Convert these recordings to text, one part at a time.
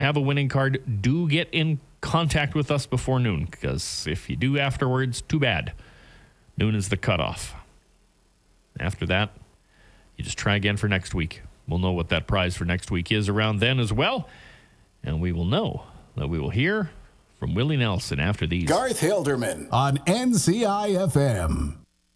have a winning card, do get in contact with us before noon, because if you do afterwards, too bad. Noon is the cutoff. After that, you just try again for next week. We'll know what that prize for next week is around then as well. And we will know that we will hear from Willie Nelson after these. Garth Hilderman on NCIFM.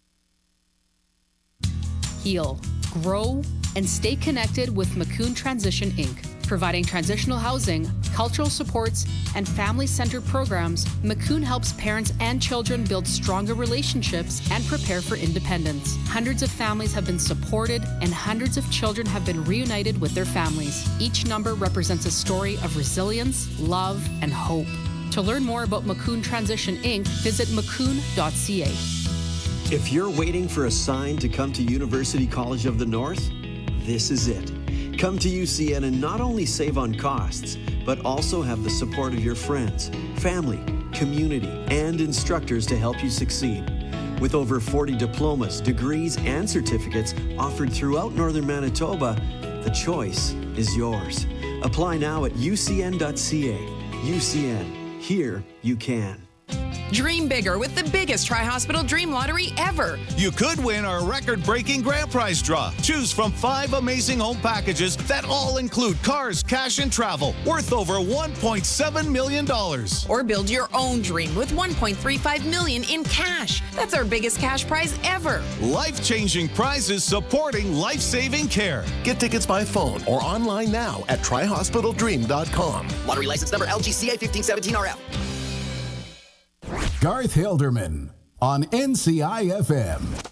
Heal, grow, and stay connected with Macoun Transition Inc. Providing transitional housing, cultural supports, and family-centered programs, Macoun helps parents and children build stronger relationships and prepare for independence. Hundreds of families have been supported, and hundreds of children have been reunited with their families. Each number represents a story of resilience, love, and hope. To learn more about Macoun Transition Inc., visit macoun.ca. If you're waiting for a sign to come to University College of the North, this is it. Come to UCN and not only save on costs, but also have the support of your friends, family, community, and instructors to help you succeed. With over 40 diplomas, degrees, and certificates offered throughout Northern Manitoba, the choice is yours. Apply now at ucn.ca. UCN. Here you can. Dream bigger with the biggest Tri-Hospital Dream Lottery ever. You could win our record-breaking grand prize draw. Choose from 5 amazing home packages that all include cars, cash, and travel worth over $1.7 million. Or build your own dream with $1.35 million in cash. That's our biggest cash prize ever. Life-changing prizes supporting life-saving care. Get tickets by phone or online now at trihospitaldream.com. Lottery license number LGCA 1517RF. Garth Hilderman on NCIFM.